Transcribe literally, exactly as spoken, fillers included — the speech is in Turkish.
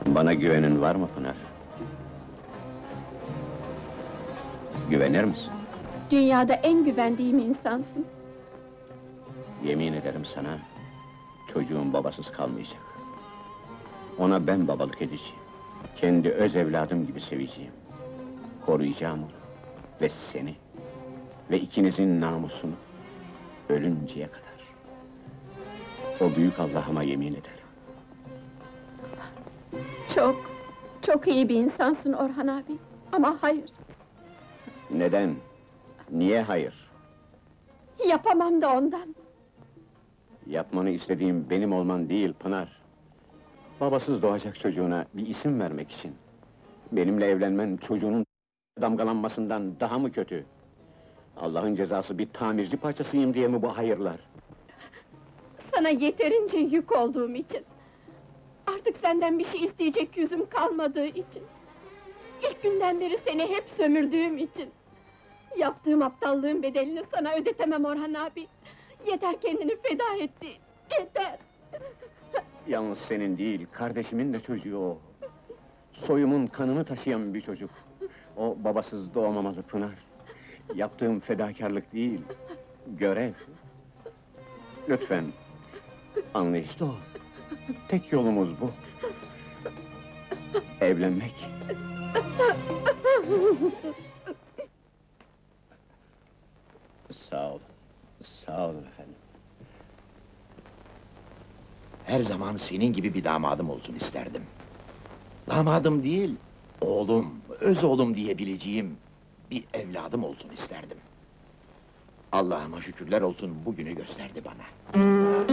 Bana güvenin var mı Pınar? Güvenir misin? Dünyada en güvendiğim insansın. Yemin ederim sana, çocuğun babasız kalmayacak. Ona ben babalık edeceğim. Kendi öz evladım gibi seveceğim. Koruyacağım onu. Ve seni. Ve ikinizin namusunu. Ölünceye kadar. O büyük Allah'ıma yemin ederim. Çok, çok iyi bir insansın Orhan abi. Ama hayır, Neden? Niye hayır? yapamam da ondan. Yapmanı istediğim benim olman değil Pınar. Babasız doğacak çocuğuna bir isim vermek için. Benimle evlenmen çocuğunun damgalanmasından daha mı kötü? Allah'ın cezası bir tamirci parçasıyım diye mi bu hayırlar? Sana yeterince yük olduğum için. Artık senden bir şey isteyecek yüzüm kalmadığı için. İlk günden beri seni hep sömürdüğüm için. Yaptığım aptallığın bedelini sana ödetemem Orhan abi. Yeter kendini feda etti, yeter! Yalnız senin değil, kardeşimin de çocuğu o. Soyumun kanını taşıyan bir çocuk. O babasız doğmamalı Pınar. Yaptığım fedakarlık değil, görev. Lütfen, anlayışlı ol. Tek yolumuz bu. Evlenmek. Sağ ol, sağ olun efendim. Her zaman senin gibi bir damadım olsun isterdim. Damadım değil, oğlum, öz oğlum diyebileceğim bir evladım olsun isterdim. Allah'ıma şükürler olsun bugünü gösterdi bana.